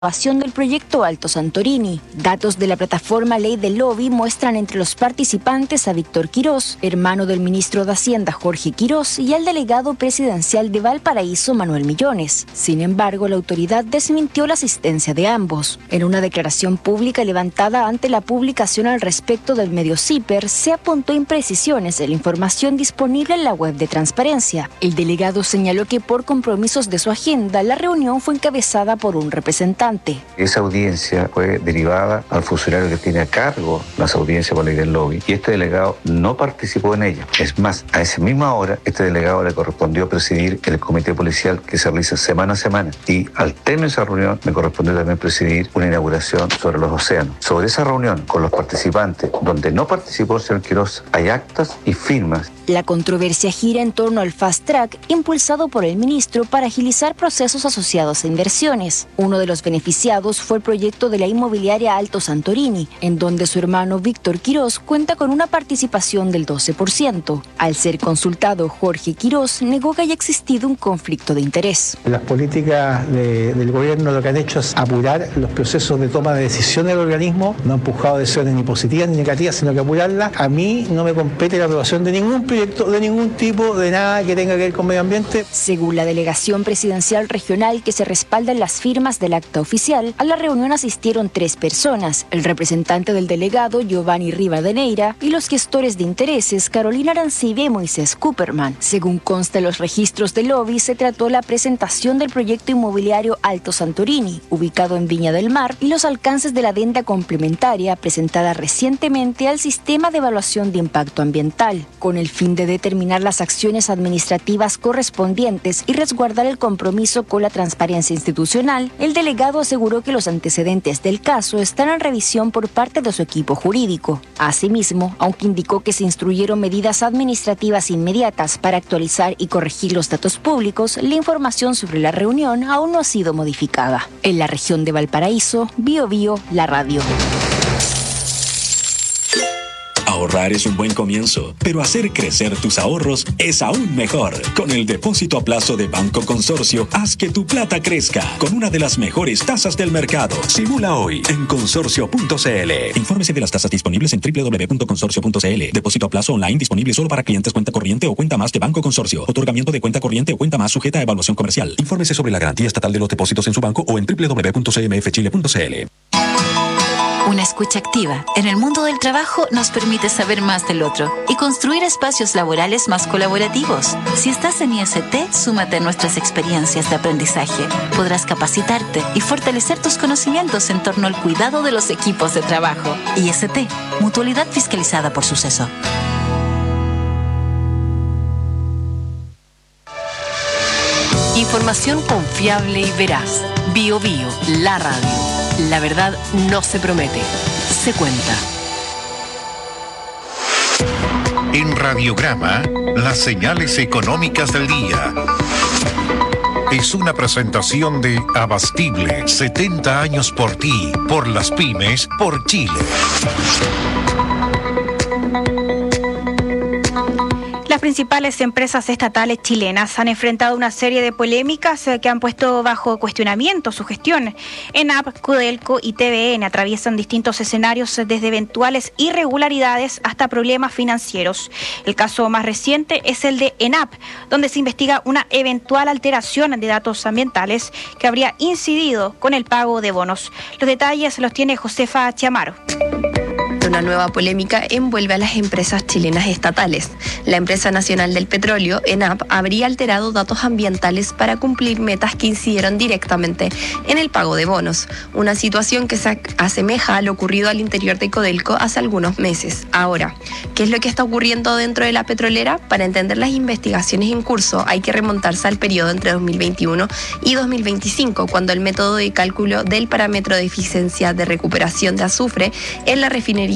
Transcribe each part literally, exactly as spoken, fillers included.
del proyecto Alto Santorini. Datos de la plataforma Ley del Lobby muestran entre los participantes a Víctor Quirós, hermano del ministro de Hacienda Jorge Quirós, y al delegado presidencial de Valparaíso Manuel Millones. Sin embargo, la autoridad desmintió la asistencia de ambos. En una declaración pública levantada ante la publicación al respecto del medio CIPER, se apuntó imprecisiones en la información disponible en la web de Transparencia. El delegado señaló que por compromisos de su agenda, la reunión fue encabezada por un representante. Esa audiencia fue derivada al funcionario que tiene a cargo las audiencias por ley del lobby y este delegado no participó en ella. Es más, a esa misma hora, este delegado le correspondió presidir el comité policial que se realiza semana a semana y al término de esa reunión me correspondió también presidir una inauguración sobre los océanos. Sobre esa reunión con los participantes, donde no participó el señor Quirós, hay actas y firmas. La controversia gira en torno al Fast Track impulsado por el ministro para agilizar procesos asociados a inversiones. Uno de los beneficiados fue el proyecto de la inmobiliaria Alto Santorini, en donde su hermano Víctor Quirós cuenta con una participación del doce por ciento. Al ser consultado, Jorge Quirós negó que haya existido un conflicto de interés. Las políticas de, del gobierno lo que han hecho es apurar los procesos de toma de decisión del organismo, no han empujado decisiones ni positivas ni negativas, sino que apurarlas. A mí no me compete la aprobación de ningún proyecto de ningún tipo, de nada que tenga que ver con medio ambiente. Según la delegación presidencial regional que se respalda en las firmas del acta oficial, a la reunión asistieron tres personas, el representante del delegado Giovanni Rivadeneira y los gestores de intereses Carolina Arancibia y Moisés Cooperman. Según consta en los registros del lobby, se trató la presentación del proyecto inmobiliario Alto Santorini, ubicado en Viña del Mar, y los alcances de la adenda complementaria presentada recientemente al sistema de evaluación de impacto ambiental, con el fin de determinar las acciones administrativas correspondientes y resguardar el compromiso con la transparencia institucional. El delegado aseguró que los antecedentes del caso están en revisión por parte de su equipo jurídico. Asimismo, aunque indicó que se instruyeron medidas administrativas inmediatas para actualizar y corregir los datos públicos, la información sobre la reunión aún no ha sido modificada. En la región de Valparaíso, Bio Bio, la radio. Ahorrar es un buen comienzo, pero hacer crecer tus ahorros es aún mejor. Con el depósito a plazo de Banco Consorcio, haz que tu plata crezca con una de las mejores tasas del mercado. Simula hoy en consorcio punto c l. Infórmese de las tasas disponibles en doble u doble u doble u punto consorcio punto c l. Depósito a plazo online disponible solo para clientes cuenta corriente o cuenta más de Banco Consorcio. Otorgamiento de cuenta corriente o cuenta más sujeta a evaluación comercial. Infórmese sobre la garantía estatal de los depósitos en su banco o en doble u doble u doble u punto c m f chile punto c l. Una escucha activa en el mundo del trabajo nos permite saber más del otro y construir espacios laborales más colaborativos. Si estás en I S T, súmate a nuestras experiencias de aprendizaje. Podrás capacitarte y fortalecer tus conocimientos en torno al cuidado de los equipos de trabajo. I S T, mutualidad fiscalizada por Suceso. Información confiable y veraz. Bio Bio, la radio. La verdad no se promete, se cuenta. En Radiograma, las señales económicas del día. Es una presentación de Abastible, setenta años por ti, por las pymes, por Chile. Las principales empresas estatales chilenas han enfrentado una serie de polémicas que han puesto bajo cuestionamiento su gestión. ENAP, Codelco y T V N atraviesan distintos escenarios desde eventuales irregularidades hasta problemas financieros. El caso más reciente es el de ENAP, donde se investiga una eventual alteración de datos ambientales que habría incidido con el pago de bonos. Los detalles los tiene Josefa Chamaro. Una nueva polémica envuelve a las empresas chilenas estatales. La Empresa Nacional del Petróleo, ENAP, habría alterado datos ambientales para cumplir metas que incidieron directamente en el pago de bonos, una situación que se asemeja a lo ocurrido al interior de Codelco hace algunos meses. Ahora, ¿qué es lo que está ocurriendo dentro de la petrolera? Para entender las investigaciones en curso hay que remontarse al periodo entre dos mil veintiuno y dos mil veinticinco, cuando el método de cálculo del parámetro de eficiencia de recuperación de azufre en la refinería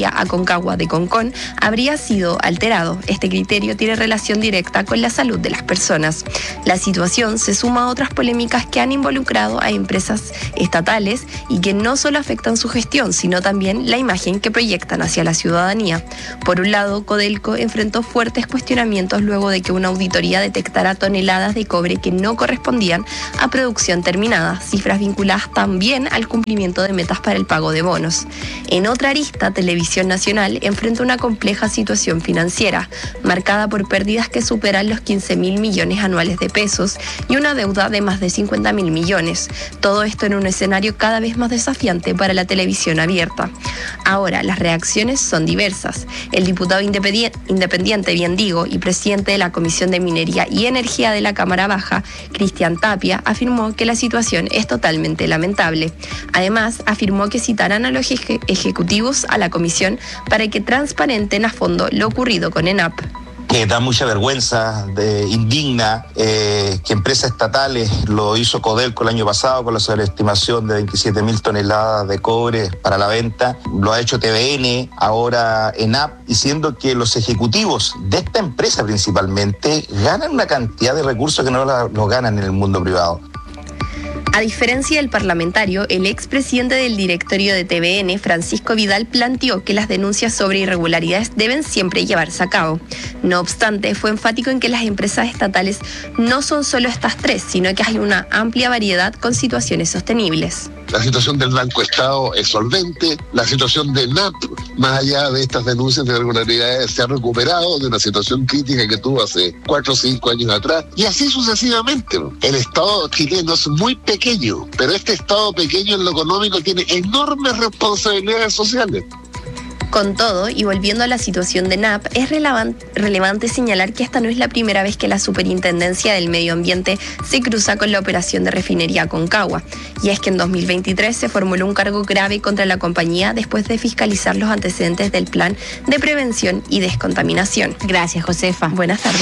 refinería Aconcagua de Concón habría sido alterado. Este criterio tiene relación directa con la salud de las personas. La situación se suma a otras polémicas que han involucrado a empresas estatales y que no solo afectan su gestión, sino también la imagen que proyectan hacia la ciudadanía. Por un lado, Codelco enfrentó fuertes cuestionamientos luego de que una auditoría detectara toneladas de cobre que no correspondían a producción terminada, cifras vinculadas también al cumplimiento de metas para el pago de bonos. En otra arista, Televisión Nacional enfrenta una compleja situación financiera, marcada por pérdidas que superan los quince mil millones anuales de pesos y una deuda de más de cincuenta mil millones. Todo esto en un escenario cada vez más desafiante para la televisión abierta. Ahora, las reacciones son diversas. El diputado independiente, bien digo, y presidente de la Comisión de Minería y Energía de la Cámara Baja, Cristian Tapia, afirmó que la situación es totalmente lamentable. Además, afirmó que citarán a los eje- ejecutivos a la comisión para que transparenten a fondo lo ocurrido con ENAP. Que da mucha vergüenza, de, indigna, eh, que empresas estatales, lo hizo Codelco el año pasado con la sobreestimación de veintisiete mil toneladas de cobre para la venta, lo ha hecho T V N, ahora ENAP, diciendo que los ejecutivos de esta empresa principalmente ganan una cantidad de recursos que no los lo ganan en el mundo privado. A diferencia del parlamentario, el expresidente del directorio de T V N, Francisco Vidal, planteó que las denuncias sobre irregularidades deben siempre llevarse a cabo. No obstante, fue enfático en que las empresas estatales no son solo estas tres, sino que hay una amplia variedad con situaciones sostenibles. La situación del Banco Estado es solvente, la situación de ENAP, más allá de estas denuncias de irregularidades, se ha recuperado de una situación crítica que tuvo hace cuatro o cinco años atrás, y así sucesivamente. El Estado chileno es muy pequeño, pero este Estado pequeño en lo económico tiene enormes responsabilidades sociales. Con todo, y volviendo a la situación de ENAP, es relevan- relevante señalar que esta no es la primera vez que la Superintendencia del Medio Ambiente se cruza con la operación de refinería Aconcagua. Y es que en dos mil veintitrés se formuló un cargo grave contra la compañía después de fiscalizar los antecedentes del Plan de Prevención y Descontaminación. Gracias, Josefa. Buenas tardes.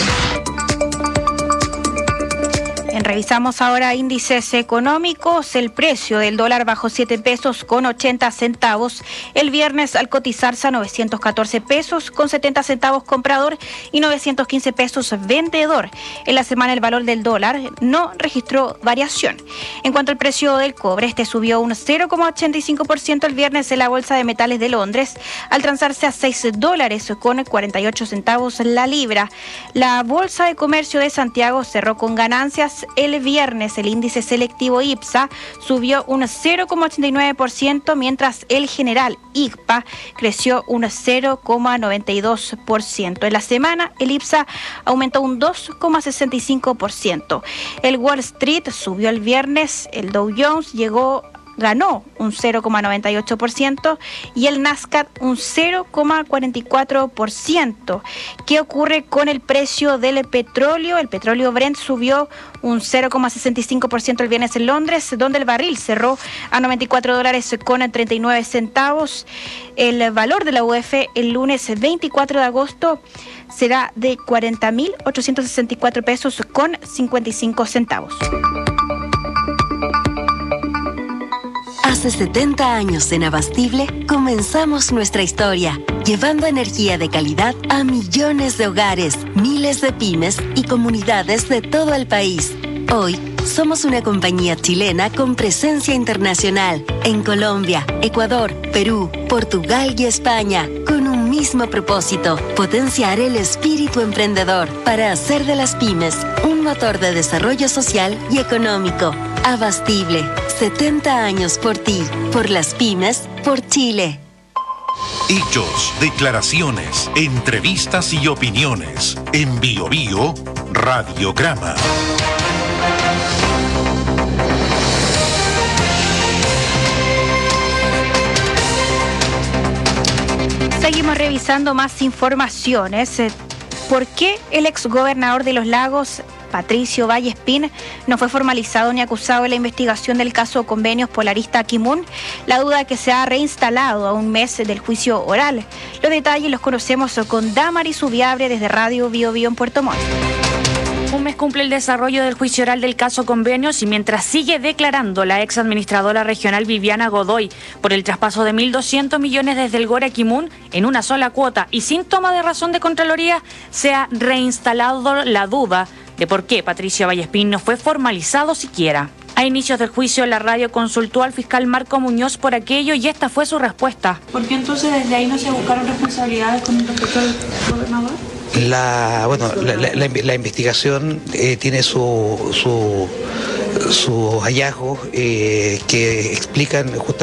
Revisamos ahora índices económicos. El precio del dólar bajó siete pesos con ochenta centavos el viernes al cotizarse a novecientos catorce pesos con setenta centavos comprador y novecientos quince pesos vendedor. En la semana el valor del dólar no registró variación. En cuanto al precio del cobre, este subió un cero coma ochenta y cinco por ciento el viernes en la Bolsa de Metales de Londres al transarse a seis dólares con cuarenta y ocho centavos la libra. La Bolsa de Comercio de Santiago cerró con ganancias. El viernes el índice selectivo IPSA subió un cero coma ochenta y nueve por ciento, mientras el general I C P A creció un cero coma noventa y dos por ciento. En la semana el IPSA aumentó un dos coma sesenta y cinco por ciento. El Wall Street subió el viernes, el Dow Jones llegó ganó un cero coma noventa y ocho por ciento y el Nasdaq un cero coma cuarenta y cuatro por ciento. ¿Qué ocurre con el precio del petróleo? El petróleo Brent subió un cero coma sesenta y cinco por ciento el viernes en Londres, donde el barril cerró a noventa y cuatro dólares con treinta y nueve centavos. El valor de la U F el lunes veinticuatro de agosto será de cuarenta mil ochocientos sesenta y cuatro pesos con cincuenta y cinco centavos. Hace setenta años en Abastible comenzamos nuestra historia, llevando energía de calidad a millones de hogares, miles de pymes y comunidades de todo el país. Hoy somos una compañía chilena con presencia internacional en Colombia, Ecuador, Perú, Portugal y España, con un mismo propósito: potenciar el espíritu emprendedor para hacer de las pymes un motor de desarrollo social y económico. Abastible, setenta años por ti, por las pymes, por Chile. Hechos, declaraciones, entrevistas y opiniones. En Bio Bio, Radiograma. Seguimos revisando más informaciones. ¿Por qué el exgobernador de Los Lagos, Patricio Vallespín, no fue formalizado ni acusado en la investigación del caso Convenios Polarista Kimun? La duda que se ha reinstalado a un mes del juicio oral. Los detalles los conocemos con Damaris Ubiabre desde Radio Bio Bio en Puerto Montt. Un mes cumple el desarrollo del juicio oral del caso Convenios y mientras sigue declarando la ex administradora regional Viviana Godoy por el traspaso de mil doscientos millones desde el Gora Kimun en una sola cuota y sin toma de razón de Contraloría, se ha reinstalado la duda de por qué Patricio Vallespín no fue formalizado siquiera. A inicios del juicio, la radio consultó al fiscal Marco Muñoz por aquello y esta fue su respuesta. ¿Por qué entonces desde ahí no se buscaron responsabilidades con respecto al gobernador? La, bueno, la, la, la, la investigación eh, tiene su, su, sus hallazgos eh, que explican justamente